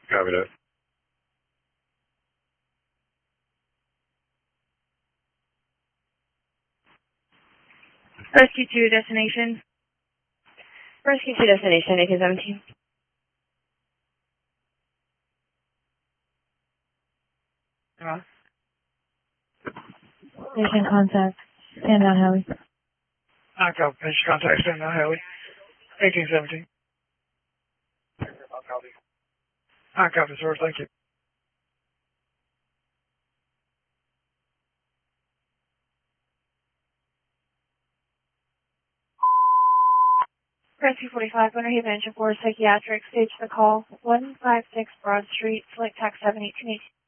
Copy that. Rescue 2 destination. Rescue 2 destination, 1817. Patient contact. Stand down, Haley. Copy. Patient contact. Stand down, Haley. 1817. Copy, sir. Thank you. Rescue 45, Winter Haven Engine 4 Psychiatric, stage the call, 156 Broad Street, select tax 7828.